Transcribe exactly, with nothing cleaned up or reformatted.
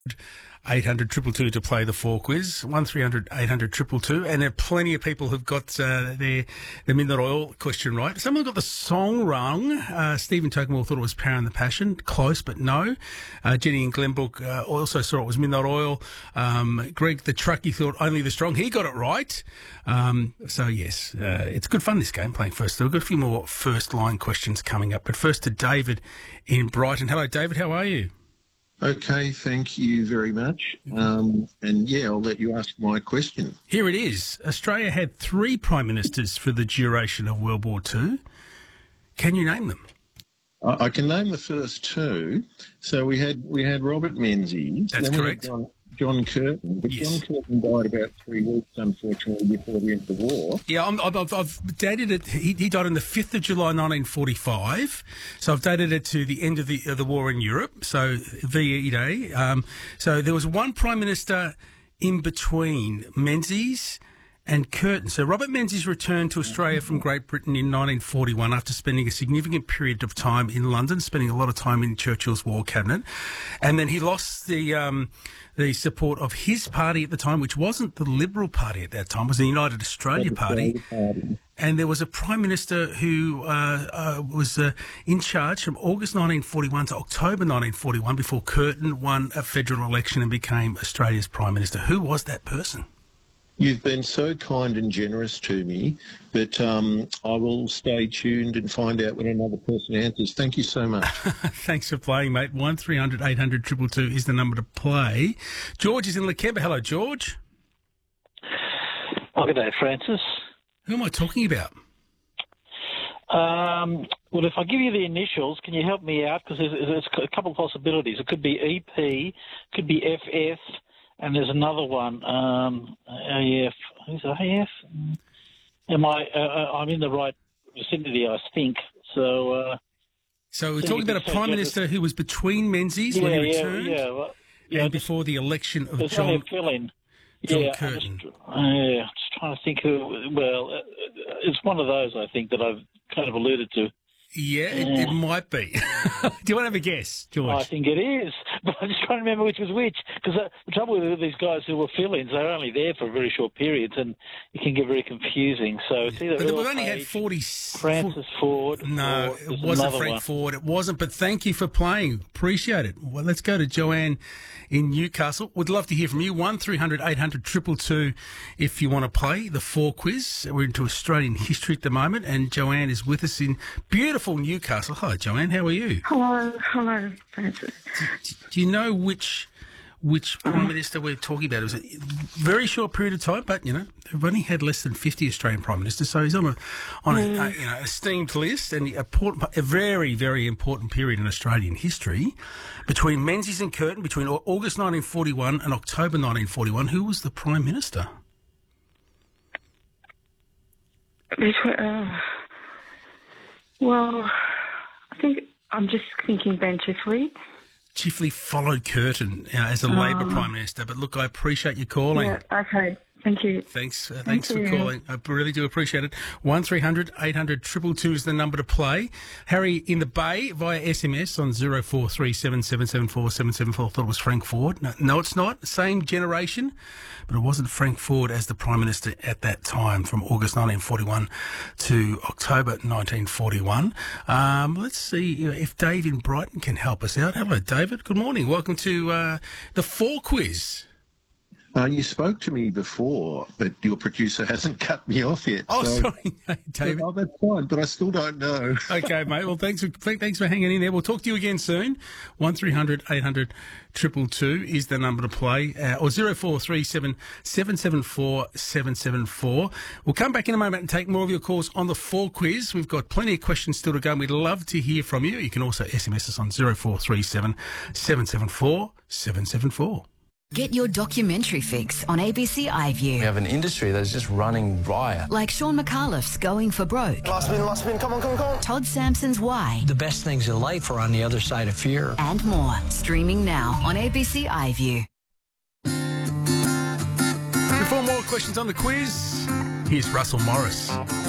eight hundred two two two to play the four quiz, one three hundred eight hundred two two two, and there are plenty of people who've got uh, their, their Midnight Oil question right. Someone got the song wrong. Uh, Stephen Tokemore thought it was Power and the Passion. Close, but no. Uh, Jenny in Glenbrook uh, also saw it was Midnight Oil. Um, Greg the Truckie thought Only the Strong. He got it right. Um, so, yes, uh, it's good fun, this game, playing first. We've got a few more first-line questions coming up. But first to David in Brighton. Hello, David. How are you? Okay, thank you very much. Um, and, yeah, I'll let you ask my question. Here it is. Australia had three prime ministers for the duration of World War Two. Can you name them? I, I can name the first two. So we had we had Robert Menzies. That's then we correct. had John, John Curtin. But Yes. John Curtin died about three weeks, unfortunately, before the end of the war. Yeah, I'm, I've, I've, I've dated it. He, he died on the fifth of July, nineteen forty-five. So I've dated it to the end of the of the war in Europe. So V E Day. Um, so there was one prime minister in between Menzies and Curtin. So Robert Menzies returned to Australia from Great Britain in nineteen forty-one after spending a significant period of time in London, spending a lot of time in Churchill's war cabinet, and then he lost the um, the support of his party at the time, which wasn't the Liberal Party at that time, it was the United Australia Party. And there was a Prime Minister who uh, uh, was uh, in charge from August nineteen forty-one to October nineteen forty-one before Curtin won a federal election and became Australia's Prime Minister. Who was that person? You've been so kind and generous to me that um, I will stay tuned and find out when another person answers. Thank you so much. Thanks for playing, mate. one three hundred eight hundred two two two is the number to play. George is in Lakemba. Hello, George. Oh, good day, Francis. Who am I talking about? Um, well, if I give you the initials, can you help me out? Because there's, there's a couple of possibilities. It could be E P, could be F F, and there's another one, um, A F. Who's A F? Am I? Uh, I'm in the right vicinity, I think. So. Uh, so we're so talking about a prime minister who was between Menzies yeah, when he yeah, returned, yeah, well, yeah, and just, before the election of there's only John. a fill-in. John yeah, Curtin. I'm just, uh, yeah, just trying to think who. Well, uh, it's one of those I think that I've kind of alluded to. Yeah, it, it might be. Do you want to have a guess, George? I think it is, but I'm just trying to remember which was which. Because uh, the trouble with these guys who were fill-ins, they're only there for very short periods, and it can get very confusing. So it's either But Earl we've only had Page, forty. Francis Ford. No, or it there's wasn't another Frank one. Ford. It wasn't. But thank you for playing. Appreciate it. Well, let's go to Joanne in Newcastle. Would love to hear from you. One three hundred eight hundred two two two if you want to play the four quiz. We're into Australian history at the moment, and Joanne is with us in beautiful Newcastle. Hi, Joanne. How are you? Hello, hello, Francis. Do, do you know which which Prime Minister we're talking about? It was a very short period of time, but, you know, they've only had less than fifty Australian Prime Ministers, so he's on a on a, a you know, esteemed list, and a, important, a very, very important period in Australian history. Between Menzies and Curtin, between August nineteen forty-one and October nineteen forty-one, who was the Prime Minister? Between, uh, well, I think I'm just thinking Ben Chifley. Chifley followed Curtin uh, as a um, Labor Prime Minister, but look, I appreciate you calling. Yeah, okay. Thank you. Thanks, uh, Thank thanks you. for calling. I really do appreciate it. One three hundred eight hundred two two two is the number to play. Harry in the Bay via S M S on zero four three seven seven seven four seven seven four. Thought it was Frank Ford. No, no, it's not. Same generation, but it wasn't Frank Ford as the Prime Minister at that time, from August nineteen forty-one to October nineteen forty-one. Um, let's see if Dave in Brighton can help us out. Hello, David. Good morning. Welcome to uh, the Four Quiz. Uh, you spoke to me before, but your producer hasn't cut me off yet. Oh, so, sorry, David. Oh, that's fine, but I still don't know. Okay, mate. Well, thanks for thanks for hanging in there. We'll talk to you again soon. One three hundred eight hundred two two two is the number to play, uh, or zero four three seven seven seven four seven seven four. We'll come back in a moment and take more of your calls on the Four Quiz. We've got plenty of questions still to go, and we'd love to hear from you. You can also S M S us on zero four three seven seven seven four seven seven four. Get your documentary fix on A B C iView. We have an industry that's just running riot. Like Sean McAuliffe's Going for Broke. Last spin, last spin, come on, come on, come on. Todd Sampson's Why. The best things in life are on the other side of fear. And more. Streaming now on A B C iView. Before more questions on the quiz, here's Russell Morris.